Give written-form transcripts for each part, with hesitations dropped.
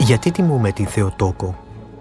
Γιατί τιμούμε την Θεοτόκο?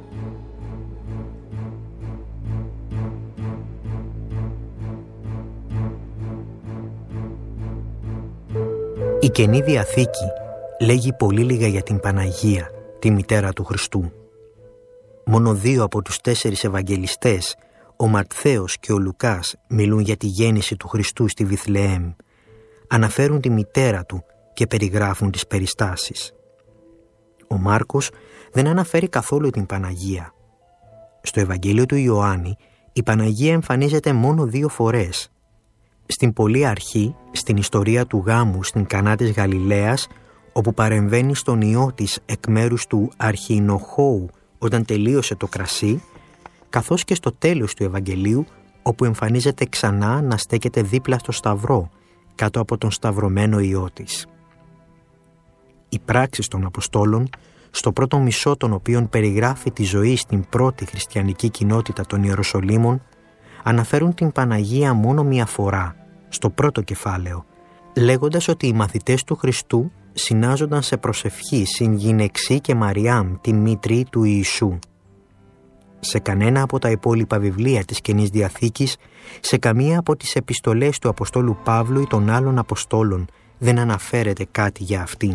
Η Καινή Διαθήκη λέγει πολύ λίγα για την Παναγία, τη μητέρα του Χριστού. Μόνο 2 από τους 4 Ευαγγελιστές, ο Ματθαίος και ο Λουκάς, μιλούν για τη γέννηση του Χριστού στη Βιθλεέμ. Αναφέρουν τη μητέρα του και περιγράφουν τις περιστάσεις. Ο Μάρκος δεν αναφέρει καθόλου την Παναγία. Στο Ευαγγέλιο του Ιωάννη η Παναγία εμφανίζεται μόνο 2 φορές. Στην πολύ αρχή, στην ιστορία του γάμου στην Κανά της Γαλιλαίας, όπου παρεμβαίνει στον ιό της εκ μέρους του αρχιεινοχώου όταν τελείωσε το κρασί, καθώς και στο τέλος του Ευαγγελίου, όπου εμφανίζεται ξανά να στέκεται δίπλα στο σταυρό, κάτω από τον σταυρωμένο ιό της. Οι πράξεις των Αποστόλων, στο πρώτο μισό των οποίων περιγράφει τη ζωή στην πρώτη χριστιανική κοινότητα των Ιεροσολύμων, αναφέρουν την Παναγία μόνο 1 φορά, στο πρώτο κεφάλαιο, λέγοντας ότι οι μαθητές του Χριστού συνάζονταν σε προσευχή συν γυναιξή και Μαριάμ, τη μήτρη του Ιησού. Σε κανένα από τα υπόλοιπα βιβλία της Καινής Διαθήκης, σε καμία από τις επιστολές του Αποστόλου Παύλου ή των άλλων Αποστόλων δεν αναφέρεται κάτι για αυτήν.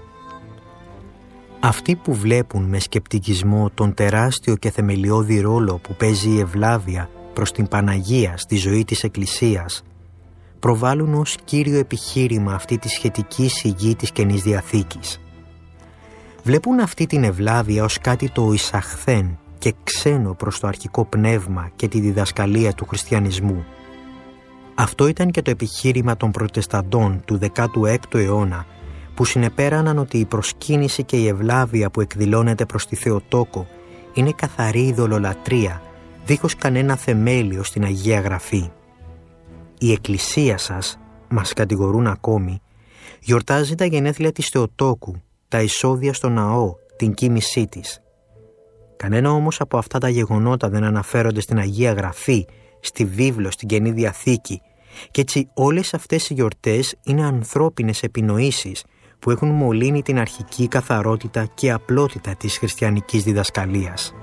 Αυτοί που βλέπουν με σκεπτικισμό τον τεράστιο και θεμελιώδη ρόλο που παίζει η ευλάβεια προς την Παναγία στη ζωή της Εκκλησίας, προβάλλουν ως κύριο επιχείρημα αυτή τη σχετική σιγή της Καινής Διαθήκης. Βλέπουν αυτή την ευλάβεια ως κάτι το εισαχθέν και ξένο προς το αρχικό πνεύμα και τη διδασκαλία του χριστιανισμού. Αυτό ήταν και το επιχείρημα των προτεσταντών του 16ου αιώνα, που συνεπέραναν ότι η προσκύνηση και η ευλάβεια που εκδηλώνεται προς τη Θεοτόκο είναι καθαρή ειδωλολατρεία, δίχως κανένα θεμέλιο στην Αγία Γραφή. Η Εκκλησία σας, μας κατηγορούν ακόμη, γιορτάζει τα γενέθλια της Θεοτόκου, τα εισόδια στο ναό, την κοίμησή της. Κανένα όμως από αυτά τα γεγονότα δεν αναφέρονται στην Αγία Γραφή, στη βίβλο, στην Καινή Διαθήκη, και έτσι όλες αυτές οι γιορτές είναι ανθρώπινες επινοήσεις που έχουν μολύνει την αρχική καθαρότητα και απλότητα της χριστιανικής διδασκαλίας.